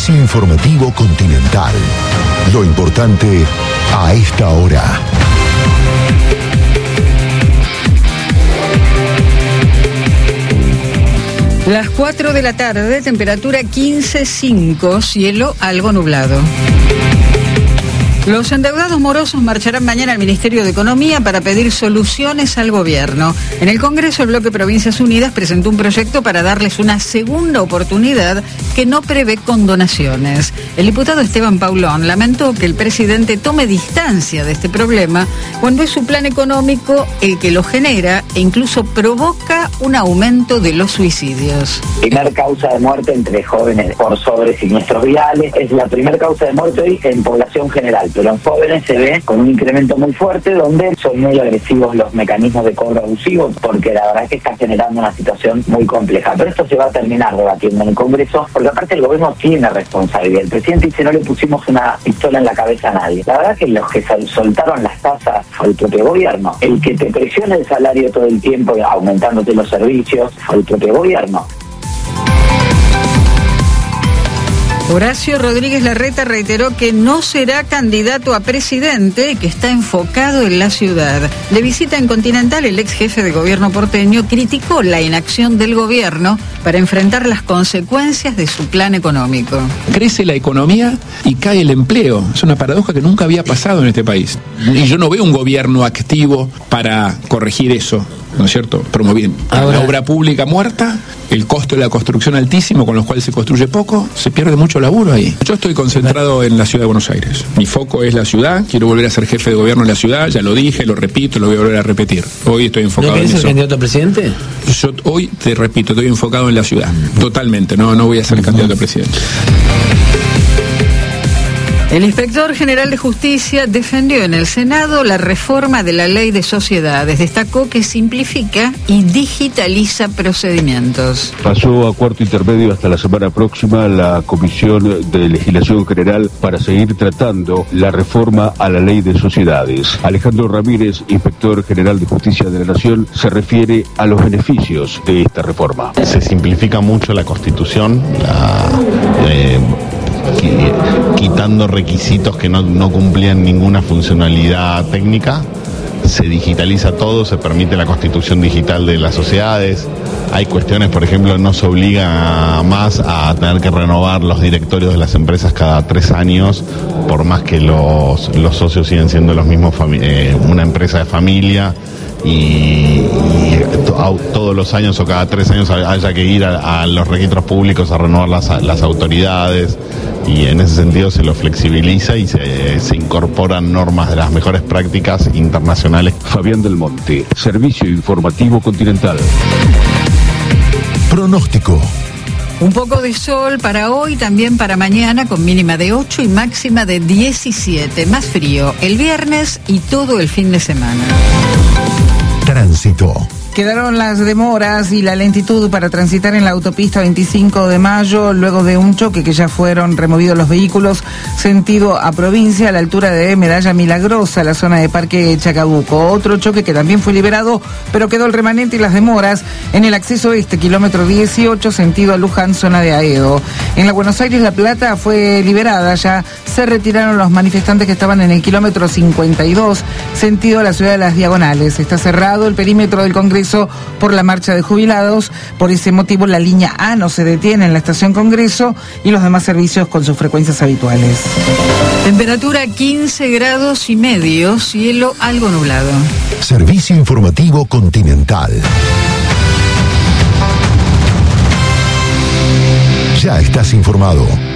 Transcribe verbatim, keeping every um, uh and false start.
Servicio Informativo Continental. Lo importante a esta hora. Las cuatro de la tarde, temperatura quince punto cinco, cielo algo nublado. Los endeudados morosos marcharán mañana al Ministerio de Economía para pedir soluciones al gobierno. En el Congreso, el Bloque Provincias Unidas presentó un proyecto para darles una segunda oportunidad que no prevé condonaciones. El diputado Esteban Paulón lamentó que el presidente tome distancia de este problema cuando es su plan económico el que lo genera e incluso provoca un aumento de los suicidios. Primer causa de muerte entre jóvenes por sobre siniestros viales. Es la primera causa de muerte hoy en población general. Pero en jóvenes se ve con un incremento muy fuerte donde son muy agresivos los mecanismos de cobro abusivo, porque la verdad es que está generando una situación muy compleja. Pero esto se va a terminar debatiendo en el Congreso, porque aparte el gobierno tiene responsabilidad. El presidente dice no le pusimos una pistola en la cabeza a nadie. La verdad que los que soltaron las tasas fue el propio gobierno. El que te presiona el salario todo el tiempo aumentándote los servicios fue el propio gobierno. Horacio Rodríguez Larreta reiteró que no será candidato a presidente y que está enfocado en la ciudad. De visita en Continental, el ex jefe de gobierno porteño criticó la inacción del gobierno para enfrentar las consecuencias de su plan económico. Crece la economía y cae el empleo. Es una paradoja que nunca había pasado en este país. Y yo no veo un gobierno activo para corregir eso, ¿no es cierto? Promoviendo la obra pública muerta, el costo de la construcción altísimo, con los cuales se construye poco, se pierde mucho laburo ahí. Yo estoy concentrado en la ciudad de Buenos Aires. Mi foco es la ciudad, quiero volver a ser jefe de gobierno en la ciudad, ya lo dije, lo repito, lo voy a volver a repetir. Hoy estoy enfocado ¿No en eso. ¿No querés ser candidato a presidente? Yo hoy, te repito, estoy enfocado en la ciudad, totalmente, no, no voy a ser candidato a presidente. El inspector general de Justicia defendió en el Senado la reforma de la ley de sociedades. Destacó que simplifica y digitaliza procedimientos. Pasó a cuarto intermedio hasta la semana próxima la Comisión de Legislación General para seguir tratando la reforma a la ley de sociedades. Alejandro Ramírez, inspector general de Justicia de la Nación, se refiere a los beneficios de esta reforma. Se simplifica mucho la Constitución, la, eh, quitando requisitos que no, no cumplían ninguna funcionalidad técnica. Se digitaliza todo, se permite la constitución digital de las sociedades. Hay cuestiones, por ejemplo, no se obliga más a tener que renovar los directorios de las empresas cada tres años, por más que los, los socios siguen siendo los mismos, eh, una empresa de familia. Y, y to, todos los años o cada tres años haya que ir a, a los registros públicos a renovar las, las autoridades, y en ese sentido se lo flexibiliza y se, se incorporan normas de las mejores prácticas internacionales. Fabián del Monte, Servicio Informativo Continental. Pronóstico. Un poco de sol para hoy, también para mañana, con mínima de ocho y máxima de diecisiete. Más frío el viernes y todo el fin de semana. Tránsito. Quedaron las demoras y la lentitud para transitar en la autopista veinticinco de mayo, luego de un choque que ya fueron removidos los vehículos, sentido a provincia, a la altura de Medalla Milagrosa, la zona de Parque Chacabuco. Otro choque que también fue liberado, pero quedó el remanente y las demoras en el acceso este, kilómetro dieciocho, sentido a Luján, zona de Aedo. En la Buenos Aires La Plata fue liberada, ya se retiraron los manifestantes que estaban en el kilómetro cincuenta y dos, sentido a la ciudad de Las Diagonales. Está cerrado el perímetro del Congreso por la marcha de jubilados. Por ese motivo la línea A no se detiene en la estación Congreso y los demás servicios con sus frecuencias habituales. Temperatura quince grados y medio, cielo algo nublado. Servicio Informativo Continental. Ya estás informado.